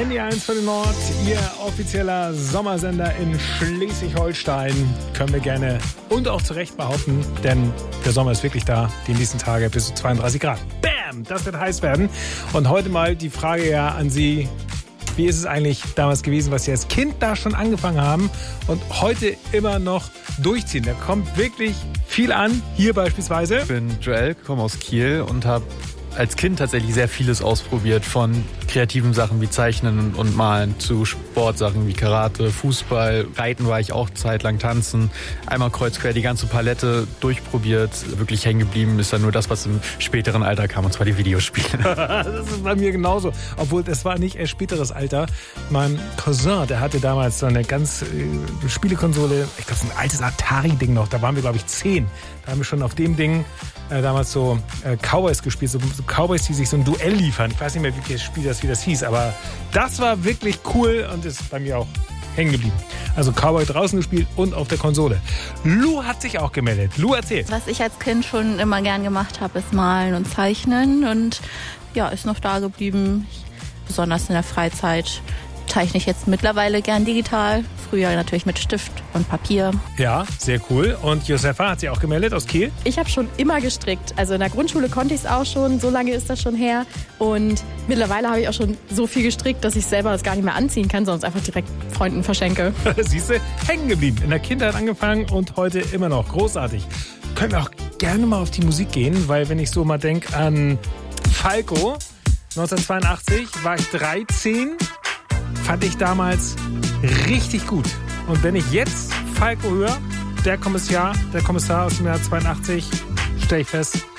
Handy 1 für den Nord, Ihr offizieller Sommersender in Schleswig-Holstein. Können wir gerne und auch zu Recht behaupten, denn der Sommer ist wirklich da, die nächsten Tage bis zu 32 Grad. Bam, das wird heiß werden. Und heute mal die Frage ja an Sie, wie ist es eigentlich damals gewesen, was Sie als Kind da schon angefangen haben und heute immer noch durchziehen? Da kommt wirklich viel an, hier beispielsweise. Ich bin Joel, komme aus Kiel und habe als Kind tatsächlich sehr vieles ausprobiert, von kreativen Sachen wie Zeichnen und Malen zu Sportsachen wie Karate, Fußball, Reiten war ich auch zeitlang, Tanzen, einmal kreuz quer die ganze Palette durchprobiert. Wirklich hängen geblieben ist dann nur das, was im späteren Alter kam, und zwar die Videospiele. Das ist bei mir genauso, obwohl das war nicht erst späteres Alter. Mein Cousin, der hatte damals so eine ganz Spielekonsole, ich glaube so ein altes Atari-Ding noch, da waren wir glaube ich 10. Da haben wir schon auf dem Ding damals so Cowboys gespielt, so Cowboys, die sich so ein Duell liefern. Ich weiß nicht mehr, wie das hieß, aber das war wirklich cool und ist bei mir auch hängen geblieben. Also Cowboy draußen gespielt und auf der Konsole. Lou hat sich auch gemeldet. Lou, erzählt. Was ich als Kind schon immer gern gemacht habe, ist malen und zeichnen und ja, ist noch da geblieben. Besonders in der Freizeit zeichne ich jetzt mittlerweile gern digital. Früher natürlich mit Stift und Papier. Ja, sehr cool. Und Josefa hat sich auch gemeldet aus Kiel. Ich habe schon immer gestrickt. Also in der Grundschule konnte ich es auch schon. So lange ist das schon her. Und mittlerweile habe ich auch schon so viel gestrickt, dass ich selber das gar nicht mehr anziehen kann, sondern es einfach direkt Freunden verschenke. Siehst du, hängen geblieben. In der Kindheit angefangen und heute immer noch. Großartig. Können wir auch gerne mal auf die Musik gehen, weil wenn ich so mal denke an Falco, 1982 war ich 13, fand ich damals richtig gut. Und wenn ich jetzt Falco höre, der Kommissar aus dem Jahr 82, stelle ich fest,